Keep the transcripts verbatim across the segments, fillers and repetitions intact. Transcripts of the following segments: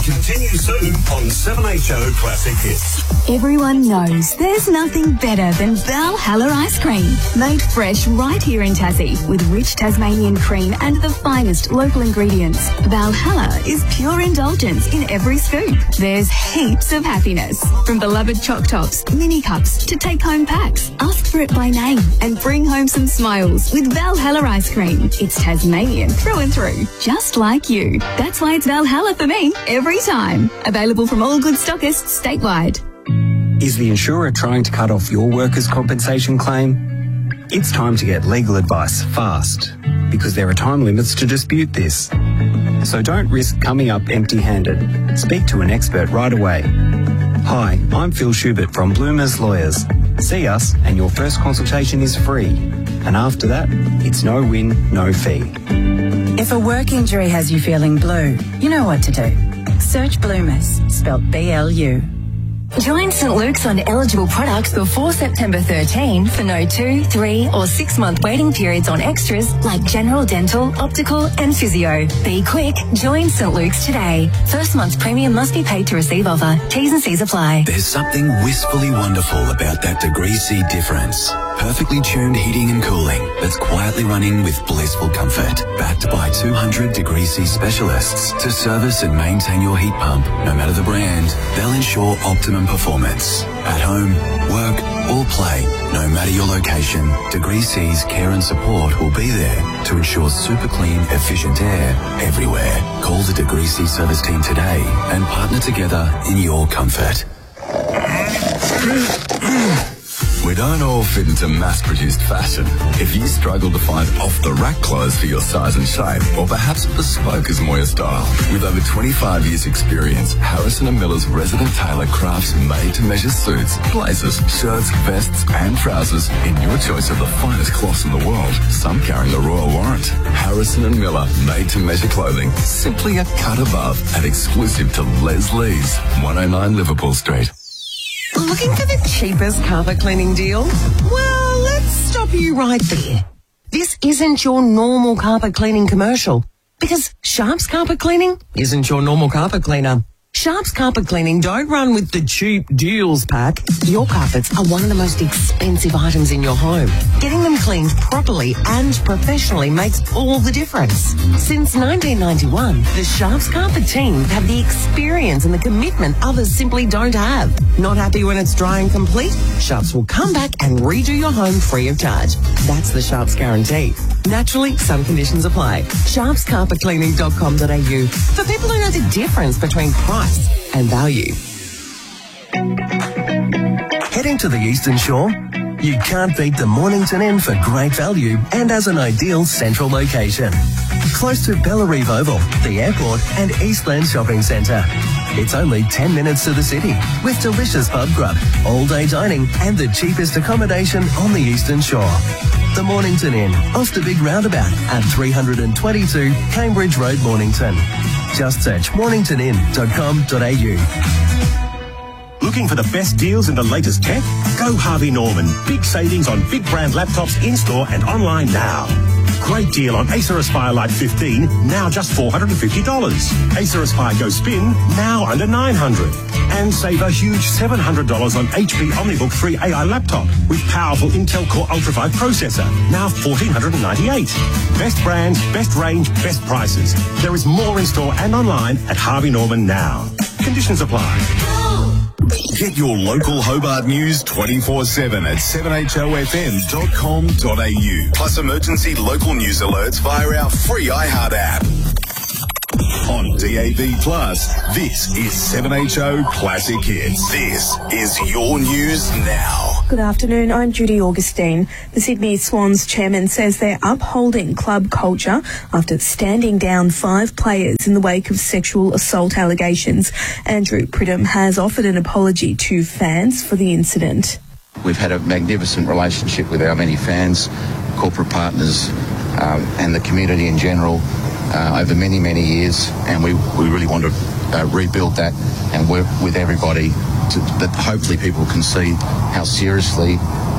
Continue soon on seven H O Classic Hits. Everyone knows there's nothing better than Valhalla ice cream. Made fresh right here in Tassie with rich Tasmanian cream and the finest local ingredients. Valhalla is pure indulgence in every scoop. There's heaps of happiness. From beloved choc tops, mini cups to take-home packs. Ask for it by name and bring home some smiles with Valhalla ice cream. It's Tasmanian through and through, just like you. That's why it's Valhalla for me every time. Available from all good stockists statewide. Is the insurer trying to cut off your workers' compensation claim? It's time to get legal advice fast, because there are time limits to dispute this. So don't risk coming up empty-handed. Speak to an expert right away. Hi, I'm Phil Schubert from Bloomers Lawyers. See us and your first consultation is free. And after that, it's no win, no fee. If a work injury has you feeling blue, you know what to do. Search Bloomers, spelt B L U. Join St Luke's on eligible products before September thirteenth for no two, three or six month waiting periods on extras like general dental, optical and physio. Be quick, join St Luke's today. First month's premium must be paid to receive offer. T's and C's apply. There's something wistfully wonderful about that Degree C difference. Perfectly tuned heating and cooling that's quietly running with blissful comfort. Backed by two hundred Degree C specialists to service and maintain your heat pump. No matter the brand, they'll ensure optimum performance. At home, work or play, no matter your location, Degree C's care and support will be there to ensure super clean, efficient air everywhere. Call the Degree C service team today and partner together in your comfort. We don't all fit into mass-produced fashion. If you struggle to find off-the-rack clothes for your size and shape, or perhaps bespoke is more your style, with over twenty-five years experience, Harrison and Miller's resident tailor crafts made-to-measure suits, blazers, shirts, vests and trousers in your choice of the finest cloths in the world, some carrying the royal warrant. Harrison and Miller made-to-measure clothing, simply a cut above and exclusive to Les Lee's, one oh nine Liverpool Street. Looking for the cheapest carpet cleaning deal? Well, let's stop you right there. This isn't your normal carpet cleaning commercial, because Sharp's Carpet Cleaning isn't your normal carpet cleaner. Sharp's Carpet Cleaning don't run with the cheap deals pack. Your carpets are one of the most expensive items in your home. Getting them cleaned properly and professionally makes all the difference. Since nineteen ninety-one, the Sharp's Carpet team have the experience and the commitment others simply don't have. Not happy when it's dry and complete? Sharp's will come back and redo your home free of charge. That's the Sharp's guarantee. Naturally, some conditions apply. sharps carpet cleaning dot com dot a u for people who know the difference between price and value. Heading to the Eastern Shore? You can't beat the Mornington Inn for great value and as an ideal central location. Close to Bellarive Oval, the airport and Eastland Shopping Centre. It's only ten minutes to the city with delicious pub grub, all-day dining and the cheapest accommodation on the Eastern Shore. The Mornington Inn, off the big roundabout at three twenty-two Cambridge Road, Mornington. Just search mornington inn dot com dot a u. Looking for the best deals in the latest tech? Go Harvey Norman. Big savings on big brand laptops in-store and online now. Great deal on Acer Aspire Lite fifteen, now just four hundred fifty dollars. Acer Aspire Go Spin, now under nine hundred dollars. And save a huge seven hundred dollars on H P OmniBook three A I laptop with powerful Intel Core Ultra five processor, now one thousand four hundred ninety-eight dollars. Best brands, best range, best prices. There is more in-store and online at Harvey Norman now. Conditions apply. Get your local Hobart news twenty-four seven at seven h o f m dot com dot a u. Plus emergency local news alerts via our free iHeart app. On D A B Plus, this is seven H O Classic Hits. This is your news now. Good afternoon, I'm Judy Augustine. The Sydney Swans chairman says they're upholding club culture after standing down five players in the wake of sexual assault allegations. Andrew Pridham has offered an apology to fans for the incident. We've had a magnificent relationship with our many fans, corporate partners, um, and the community in general uh, over many, many years, and we, we really want to uh, rebuild that and work with everybody to, that hopefully people can see how seriously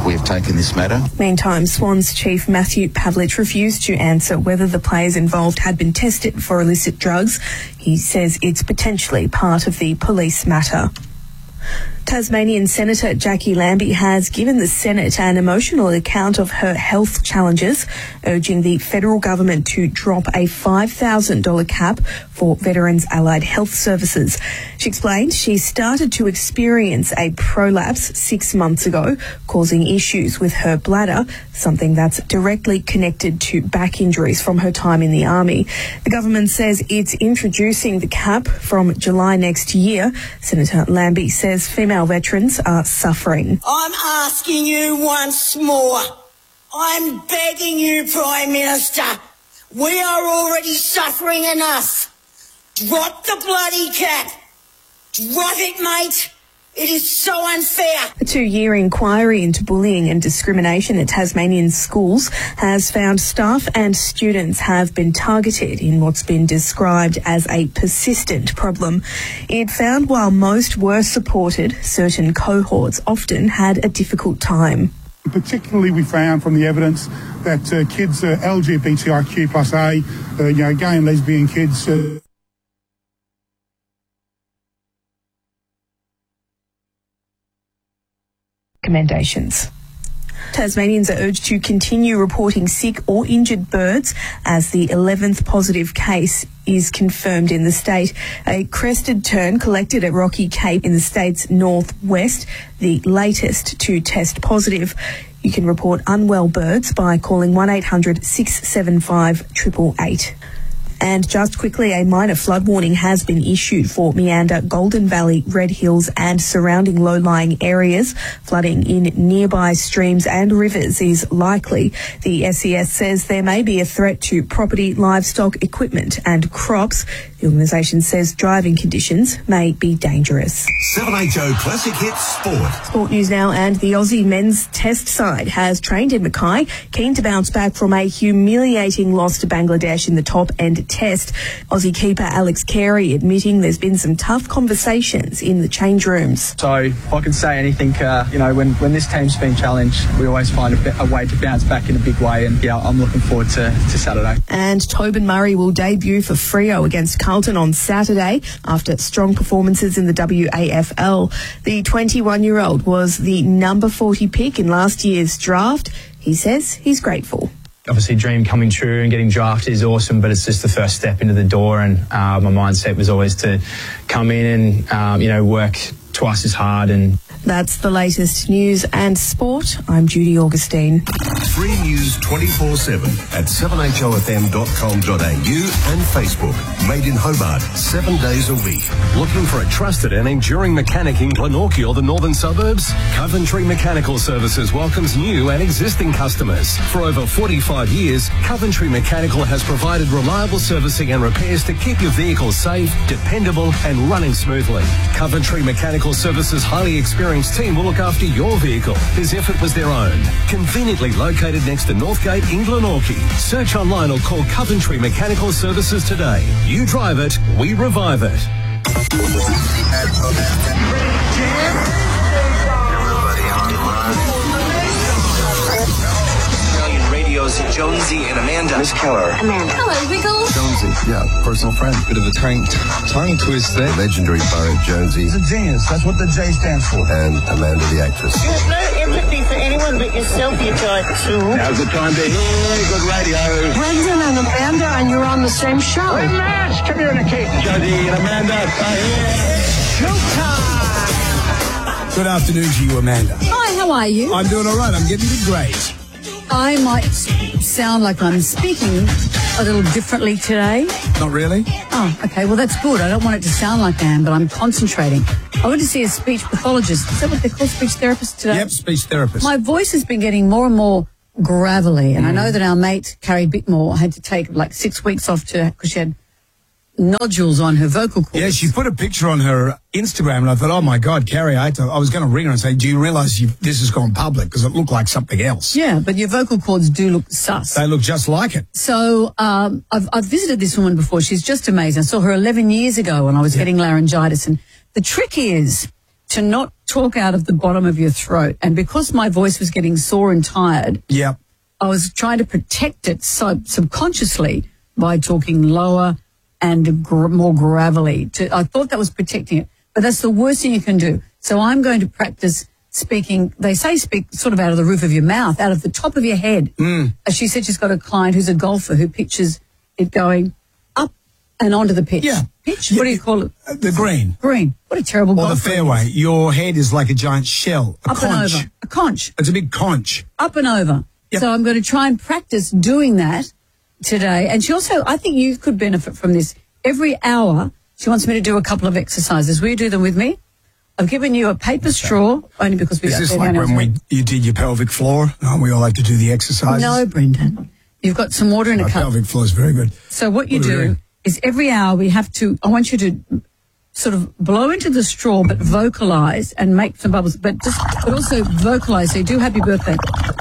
we have taken this matter. Meantime, Swans chief Matthew Pavlich refused to answer whether the players involved had been tested for illicit drugs. He says it's potentially part of the police matter. Tasmanian Senator Jackie Lambie has given the Senate an emotional account of her health challenges, urging the federal government to drop a five thousand dollars cap for Veterans Allied Health Services. She explained she started to experience a prolapse six months ago, causing issues with her bladder, something that's directly connected to back injuries from her time in the Army. The government says it's introducing the cap from July next year. Senator Lambie says female veterans are suffering. I'm asking you once more. I'm begging you, Prime Minister. We are already suffering enough. Drop the bloody cap. Drop it, mate. It is so unfair. A two-year inquiry into bullying and discrimination at Tasmanian schools has found staff and students have been targeted in what's been described as a persistent problem. It found while most were supported, certain cohorts often had a difficult time. Particularly, we found from the evidence that uh, kids, uh, L G B T I Q plus A, uh, you know, gay and lesbian kids. Uh, Recommendations. Tasmanians are urged to continue reporting sick or injured birds as the eleventh positive case is confirmed in the state. A crested tern collected at Rocky Cape in the state's northwest, the latest to test positive. You can report unwell birds by calling one eight hundred six seven five eight eight eight. And just quickly, a minor flood warning has been issued for Meander, Golden Valley, Red Hills and surrounding low-lying areas. Flooding in nearby streams and rivers is likely. The S E S says there may be a threat to property, livestock, equipment and crops. The organisation says driving conditions may be dangerous. seven H O Classic Hits Sport. Sport news now, and the Aussie men's test side has trained in Mackay, keen to bounce back from a humiliating loss to Bangladesh in the top-end test. Aussie keeper Alex Carey admitting there's been some tough conversations in the change rooms. So if I can say anything, uh, you know, when, when this team's been challenged, we always find a, a way to bounce back in a big way, and yeah, I'm looking forward to, to Saturday. And Tobin Murray will debut for Freo against Carlton on Saturday after strong performances in the W A F L. The twenty-one-year-old was the number forty pick in last year's draft. He says he's grateful. Obviously, dream coming true and getting drafted is awesome, but it's just the first step into the door, and uh, my mindset was always to come in and, um, you know, work twice as hard. And that's the latest news and sport. I'm Judy Augustine. Free news twenty-four seven at seven h o f m dot com dot a u and Facebook. Made in Hobart, seven days a week. Looking for a trusted and enduring mechanic in Glenorchy or the northern suburbs? Coventry Mechanical Services welcomes new and existing customers. For over forty-five years, Coventry Mechanical has provided reliable servicing and repairs to keep your vehicle safe, dependable and running smoothly. Coventry Mechanical Services' highly experienced team will look after your vehicle as if it was their own. Conveniently located next to Northgate in Glenorchy. Search online or call Coventry Mechanical Services today. You drive it, we revive it. Radio's Jonesy and Amanda. Miss Keller. Amanda. Hello, Wiggle. Jonesy, yeah, personal friend. Bit of a tongue, tongue twister. The legendary Barrett Jonesy. He's a genius. That's what the J stands for. And Amanda, the actress. You have no empathy for anyone but yourself, you guy too. Now's the time to hear good radio. Brendan and Amanda, and you're on the same show. We must communicate. Jonesy and Amanda are here. Showtime. Good afternoon to you, Amanda. Hi, how are you? I'm doing all right. I'm getting to grade. I might sound like I'm speaking a little differently today. Not really? Oh, okay. Well, that's good. I don't want it to sound like I am, but I'm concentrating. I went to see a speech pathologist. Is that what they call speech therapists today? Yep, speech therapist. My voice has been getting more and more gravelly, and mm. I know that our mate, Carrie Bickmore, had to take like six weeks off to because she had nodules on her vocal cords. Yeah, she put a picture on her Instagram, and I thought, oh my God, Carrie, I, had to, I was going to ring her and say, do you realise you, this has gone public? Because it looked like something else. Yeah, but your vocal cords do look sus. They look just like it. So um, I've, I've visited this woman before. She's just amazing. I saw her eleven years ago when I was yeah. getting laryngitis. And the trick is to not talk out of the bottom of your throat. And because my voice was getting sore and tired, yeah, I was trying to protect it sub- subconsciously by talking lower and gr- more gravelly. To, I thought that was protecting it, but that's the worst thing you can do. So I'm going to practice speaking. They say speak sort of out of the roof of your mouth, out of the top of your head. Mm. As she said, she's got a client who's a golfer who pictures it going up and onto the pitch. Yeah. Pitch? Yeah, What do you call it? uh, the green. Green. What a terrible Or the golfer it fairway. is. Your head is like a giant shell, a Up conch. and over. A conch. It's a big conch. Up and over. Yep. So I'm going to try and practice doing that today. And she also, I think you could benefit from this. Every hour, she wants me to do a couple of exercises. Will you do them with me? I've given you a paper straw, only because we Is got this there like down when we our- you did your pelvic floor? Oh, we all like to do the exercises. No, Brendan. You've got some water in a My cup. pelvic floor is very good. So what you What are we do doing? is every hour we have to, I want you to sort of blow into the straw but vocalise and make some bubbles, but just, but also vocalise. So you do happy birthday.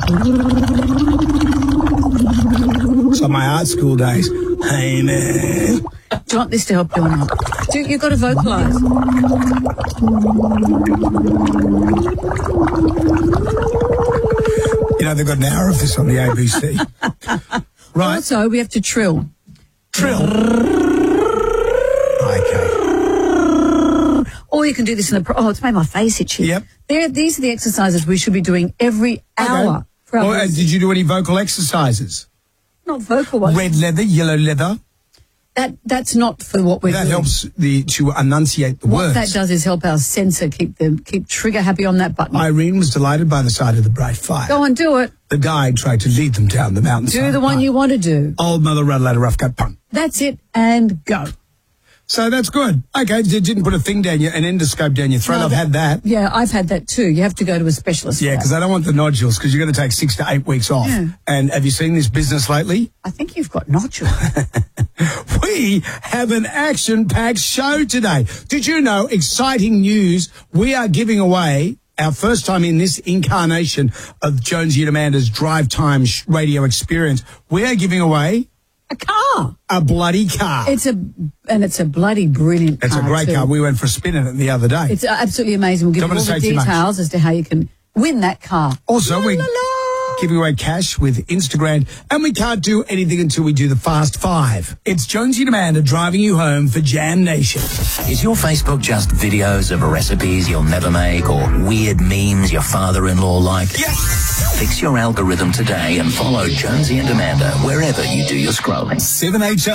So my art school days. Hey, man. Do you want this to help you or not? Do, you've got to vocalise. You know, they've got an hour of this on the A B C. Right. Also, we have to trill. Trill. Okay. Or you can do this in the, pro- oh, it's made my face itchy. Yep. There, these are the exercises we should be doing every hour. Okay. For our Well, uh, voice. did you do any vocal exercises? Not vocal ones. Red leather, yellow leather. That, that's not for what we're That doing. helps the to enunciate the What words. that does is help our sensor keep the keep trigger happy on that button. Irene was delighted by the sight of the bright fire. Go on, do it. The guide tried to lead them down the mountain. Do the one you want to do. Old Mother Rattle had a rough cut punk. That's it, and go. So that's good. Okay, you didn't put a thing down your, an endoscope down your throat. No, I've had that. Yeah, I've had that too. You have to go to a specialist. Yeah, for because that. I don't want the nodules because you're going to take six to eight weeks off. Yeah. And have you seen this business lately? I think you've got nodules. We have an action-packed show today. Did you know, exciting news, we are giving away our first time in this incarnation of Jonesy and Amanda's Drive Time sh- radio experience. We are giving away a car. A bloody car. It's a and it's a bloody brilliant It's car. a great too. car. We went for a spin in it the other day. It's absolutely amazing. We'll give Don't you all wanna the say too much. details as to how you can win that car. Also, we're giving away cash with Instagram, and we can't do anything until we do the Fast Five. It's Jonesy and Amanda driving you home for Jam Nation. Is your Facebook just videos of recipes you'll never make or weird memes your father-in-law liked? Yes! Fix your algorithm today and follow Jonesy and Amanda wherever you do your scrolling. seven H